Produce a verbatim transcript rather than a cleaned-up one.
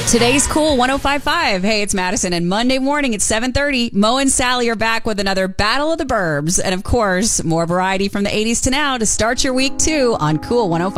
Today's Cool one oh five point five. Hey, it's Madison, and Monday morning at seven thirty, Mo and Sally are back with another Battle of the Burbs. And of course, more variety from the eighties to now to start your week too on Cool one oh five.